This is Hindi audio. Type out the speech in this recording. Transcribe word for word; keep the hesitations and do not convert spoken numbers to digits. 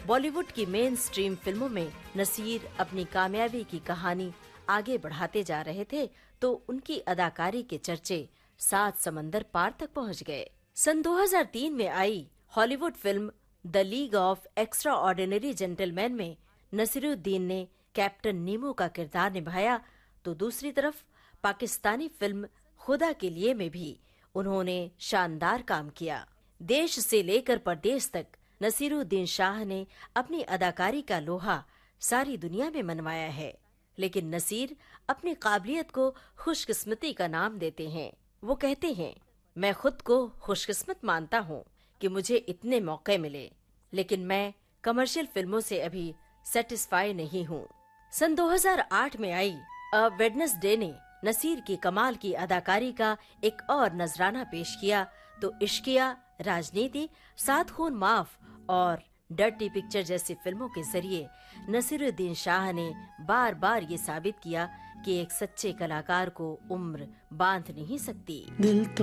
बॉलीवुड की मेन स्ट्रीम फिल्मों में नसीर अपनी कामयाबी की कहानी आगे बढ़ाते जा रहे थे तो उनकी अदाकारी के चर्चे सात समंदर पार तक पहुंच गए। सन दो हज़ार तीन में आई Hollywood film the league of extra ordinary gentleman में नसीरुद्दीन ने कैप्टन नीमो का किरदार निभाया तो दूसरी तरफ पाकिस्तानी फिल्म खुदा के लिए में भी उन्होंने शानदार काम किया। देश से लेकर परदेश तक नसीरुद्दीन शाह ने अपनी अदाकारी का लोहा सारी दुनिया में मनवाया है, लेकिन नसीर अपनी काबिलियत को खुशकिस्मती का नाम देते हैं। वो कहते हैं, मैं खुद को खुशकिस्मत मानता हूँ कि मुझे इतने मौके मिले, लेकिन मैं कमर्शियल फिल्मों से अभी सेटिस्फाई नहीं हूँ। सन दो हज़ार आठ में आई अ वेडनेसडे ने नसीर की कमाल की अदाकारी का एक और नजराना पेश किया तो इश्किया, राजनीति, सात खून माफ और डर्टी पिक्चर जैसी फिल्मों के जरिए नसीरुद्दीन शाह ने बार बार ये साबित किया कि एक सच्चे कलाकार को उम्र बांध नहीं सकती। दिल तो